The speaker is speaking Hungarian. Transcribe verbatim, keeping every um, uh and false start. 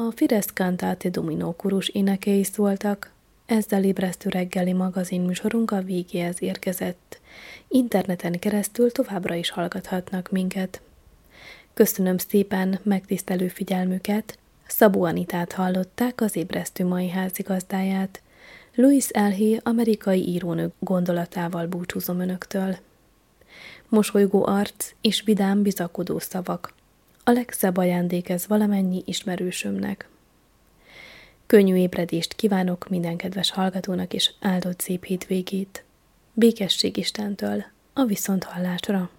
A Fidesz Cantate Domino kurus énekei szóltak. Ezzel ébresztő reggeli magazin műsorunk a végéhez érkezett. Interneten keresztül továbbra is hallgathatnak minket. Köszönöm szépen megtisztelő figyelmüket. Szabó Anitát hallották, az ébresztő mai házigazdáját. Louis Elhé amerikai írónő gondolatával búcsúzom önöktől. Mosolygó arc és vidám bizakodó szavak. A legszebb ajándék ez valamennyi ismerősömnek. Könnyű ébredést kívánok minden kedves hallgatónak, és áldott szép hétvégét. Békesség Istentől, a viszonthallásra!